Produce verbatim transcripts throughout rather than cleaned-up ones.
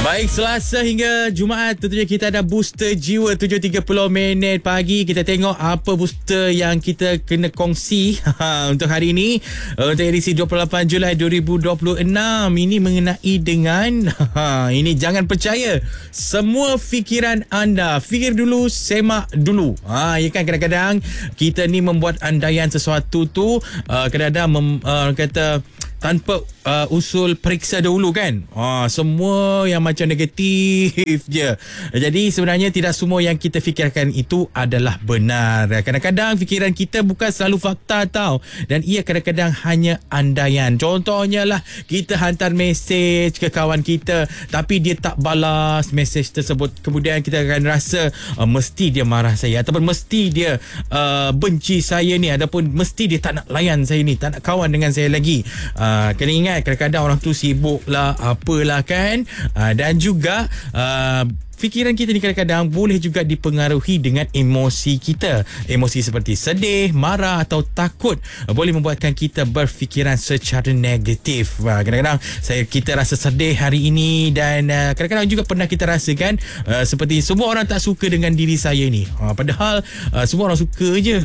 Baik, Selasa hingga Jumaat tentunya kita ada booster jiwa tujuh tiga puluh minit pagi. Kita tengok apa booster yang kita kena kongsi untuk hari ini, untuk edisi dua puluh lapan Julai dua ribu dua puluh enam. Ini mengenai dengan ini jangan percaya semua fikiran anda. Fikir dulu, semak dulu. Ha, ya kan, kadang-kadang kita ni membuat andaian sesuatu tu uh, kadang-kadang mem, uh, kata tanpa uh, usul periksa dahulu kan. Ha, semua yang macam negatif je. Jadi sebenarnya tidak semua yang kita fikirkan itu adalah benar. Kadang-kadang fikiran kita bukan selalu fakta tau. Dan ia kadang-kadang hanya andaian. Contohnya lah, kita hantar mesej ke kawan kita tapi dia tak balas mesej tersebut. Kemudian kita akan rasa uh, mesti dia marah saya, ataupun mesti dia uh, benci saya ni, ataupun mesti dia tak nak layan saya ni, tak nak kawan dengan saya lagi. Uh, Uh, kena ingat kadang-kadang orang tu sibuk lah, apalah kan. Uh, dan juga uh, fikiran kita ni kadang-kadang boleh juga dipengaruhi dengan emosi kita. Emosi seperti sedih, marah atau takut boleh membuatkan kita berfikiran secara negatif. Kadang-kadang saya kita rasa sedih hari ini, dan uh, kadang-kadang juga pernah kita rasakan uh, seperti semua orang tak suka dengan diri saya ni. Uh, padahal uh, semua orang suka je.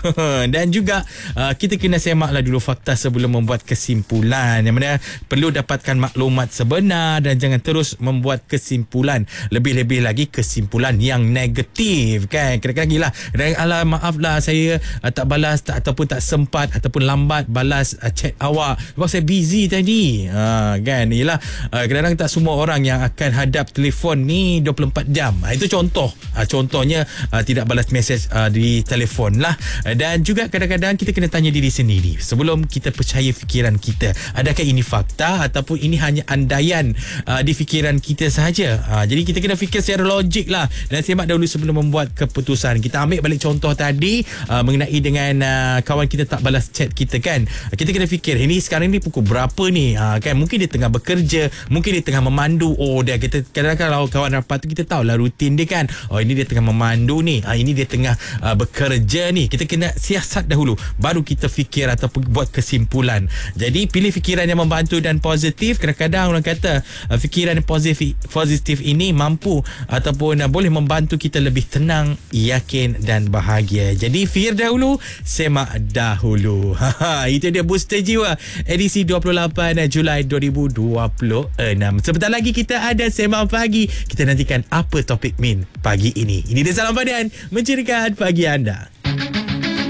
Dan juga uh, kita kena semaklah dulu fakta sebelum membuat kesimpulan. Yang mana perlu dapatkan maklumat sebenar dan jangan terus membuat kesimpulan. Lebih-lebih lebih lagi kesimpulan yang negatif kan. Kadang-kadang gila, alah maaf lah saya uh, tak balas tak, ataupun tak sempat ataupun lambat balas uh, chat awak sebab saya busy tadi. Ha, kan, yelah, uh, kadang-kadang tak semua orang yang akan hadap telefon ni dua puluh empat jam. Ha, itu contoh. Uh, contohnya uh, tidak balas mesej uh, di telefon lah. Uh, dan juga kadang-kadang kita kena tanya diri sendiri sebelum kita percaya fikiran kita. Adakah ini fakta ataupun ini hanya andaian uh, di fikiran kita sahaja. Uh, jadi kita kena fikir secara logik lah dan semak dahulu sebelum membuat keputusan. Kita ambil balik contoh tadi uh, mengenai dengan uh, kawan kita tak balas chat kita kan. Kita kena fikir ini sekarang ni pukul berapa ni, uh, kan mungkin dia tengah bekerja, mungkin dia tengah memandu. Oh, dia kita kadang-kadang kalau kawan rapat tu kita tahulah rutin dia kan. Oh, ini dia tengah memandu ni, uh, ini dia tengah uh, bekerja ni. Kita kena siasat dahulu baru kita fikir ataupun buat kesimpulan. Jadi pilih fikiran yang membantu dan positif. Kadang-kadang orang kata uh, fikiran positif positif ini mampu ataupun uh, boleh membantu kita lebih tenang, yakin dan bahagia. Jadi fikir dahulu, semak dahulu. Itu dia booster jiwa edisi dua puluh lapan Julai dua ribu dua puluh enam. Sebentar lagi kita ada Sembang Pagi. Kita nantikan apa topik Min pagi ini. Ini dia Salam Padan mencerikan pagi anda.